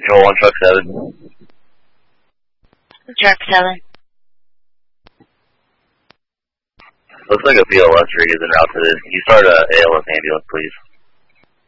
Control 1, Truck 7. Truck 7. Looks like a BLS rig is en route to this. Can you start a ALS ambulance, please?